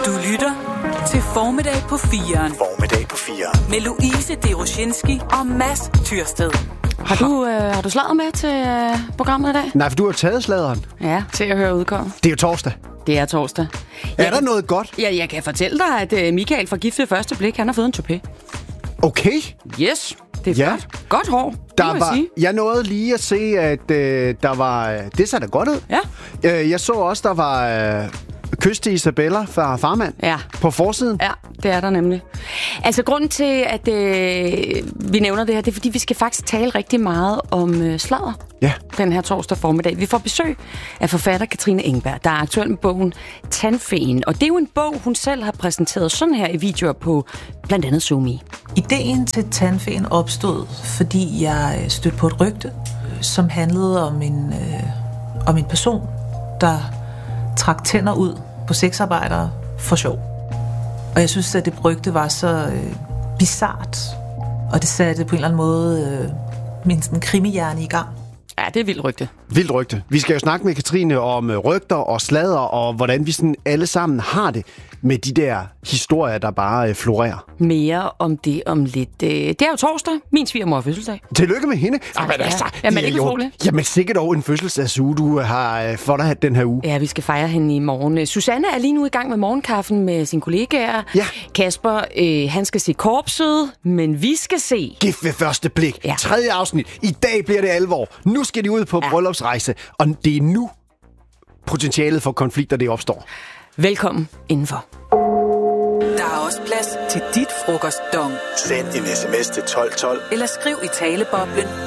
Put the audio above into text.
Du lytter til Formiddag på 4'eren. Formiddag på 4'eren. Med Louise Deroshinski og Mads Tyrsted. Har du slaget med til programmet i dag? Nej, for du har taget sladeren. Ja, til at høre udkommet. Det er jo torsdag. Det er torsdag. Er der noget godt? Ja, jeg kan fortælle dig, at Michael fra Gift ved første blik, han har fået en toupé. Okay. Yes, det er flot. Godt hår, jeg nåede lige at se, at der var... Det ser da godt ud. Ja. Jeg så også, der var... Kys til Isabella fra Farmand på forsiden. Ja, det er der nemlig. Altså, grunden til, at vi nævner det her, det er, fordi vi skal faktisk tale rigtig meget om sladder den her torsdag formiddag. Vi får besøg af forfatter Katrine Engberg, der er aktuel med bogen Tandfeen. Og det er jo en bog, hun selv har præsenteret sådan her i videoer på blandt andet Zoom. Ideen til Tandfeen opstod, fordi jeg stødte på et rygte, som handlede om en person, der trak tænder ud på sexarbejdere for sjov. Og jeg synes, at det rygte var så bizart, og det satte på en eller anden måde min sådan krimihjerne i gang. Ja, det er vildt rygte. Vildt rygte. Vi skal jo snakke med Katrine om rygter og sladder, og hvordan vi sådan alle sammen har det med de der historier, der bare florerer. Mere om det om lidt. Det er jo torsdag. Min svigermor har fødselsdag. Tillykke med hende. Jamen, det er ikke utroligt. Jamen, sikkert over en fødselsdagsuge, du har for dig den her uge. Ja, vi skal fejre hende i morgen. Susanne er lige nu i gang med morgenkaffen med sine kollegaer. Ja. Kasper, han skal se Korpset, men vi skal se... Gift ved første blik. Ja. 3. afsnit. I dag bliver det alvor. Nu skal de ud på bryllupsrejse, og det er nu potentialet for konflikter, det opstår. Velkommen indenfor. Der er også plads til dit frokostdong. Send en sms til 1212. Eller skriv i taleboblen